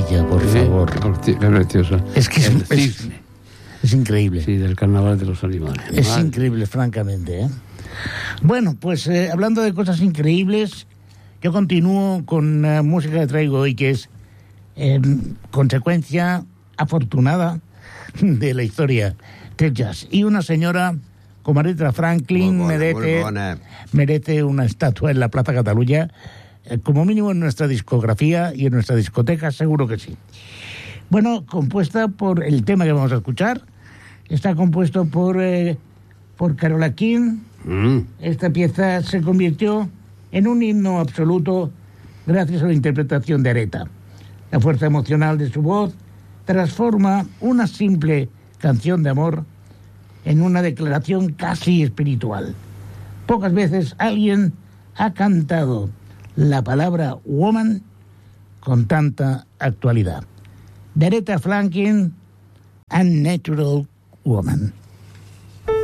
maravilla, por favor. Qué preciosa. Es que El cisne. es increíble. Sí, del carnaval de los animales. Es increíble, francamente, ¿eh? Bueno, pues hablando de cosas increíbles, yo continúo con la música que traigo hoy, que es consecuencia afortunada de la historia del jazz. Y una señora como Aretha Franklin merece una estatua en la Plaza Cataluña, como mínimo en nuestra discografía y en nuestra discoteca, seguro que sí. Bueno, compuesta por el tema que vamos a escuchar, está compuesto por Carola King. Esta pieza se convirtió en un himno absoluto gracias a la interpretación de Aretha. La fuerza emocional de su voz transforma una simple canción de amor en una declaración casi espiritual. Pocas veces alguien ha cantado la palabra woman con tanta actualidad. De Aretha Franklin, Unnatural Woman.